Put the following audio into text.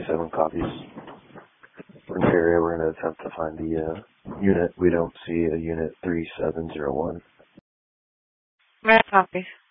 27 copies. For an area, we're going to attempt to find the unit. We don't see a unit 3701. Red copy.